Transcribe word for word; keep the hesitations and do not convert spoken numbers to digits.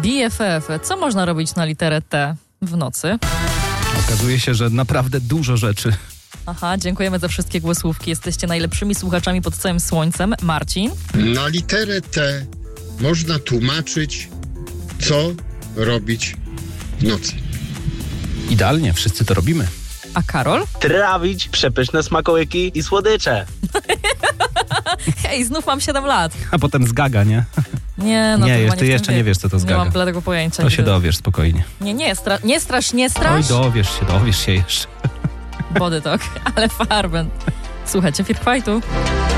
B F F. Co można robić na literę T w nocy? Okazuje się, że naprawdę dużo rzeczy. Aha, dziękujemy za wszystkie głosówki. Jesteście najlepszymi słuchaczami pod całym słońcem. Marcin? Na literę T można tłumaczyć, co robić w nocy. Idealnie, wszyscy to robimy. A Karol? Trawić przepyszne smakołyki i słodycze. Hej, znów mam siedem lat. A potem zgaga, nie? Nie, no nie, to jeszcze, ty jeszcze nie wiesz, co to Nie zgaga. mam bladego pojęcia. To się dowiesz spokojnie. Nie, nie, stra- nie strasz, nie Oj, strasz. dowiesz się, dowiesz się jeszcze. Body talk, ale farben. Słuchajcie, Firk Fightu.